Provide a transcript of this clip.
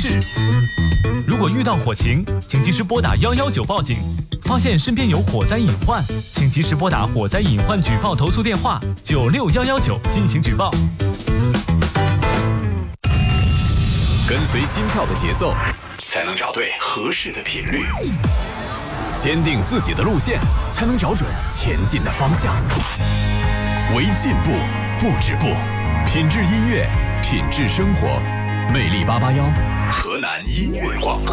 示。如果遇到火情，请及时拨打119报警。发现身边有火灾隐患，请及时拨打火灾隐患举报投诉电话96119进行举报。 跟随心跳的节奏，才能找对合适的频率；坚定自己的路线，才能找准前进的方向。为进步不止步，品质音乐，品质生活。魅力881，河南音乐广播。